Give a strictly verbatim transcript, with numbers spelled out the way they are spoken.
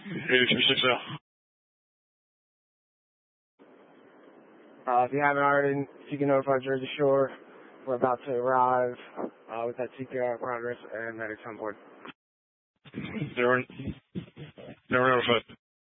eighty-three six zero. Uh, if you haven't already, if you can notify Jersey Shore, we're about to arrive uh, with that C P R progress and medics on board. They were, they were notified.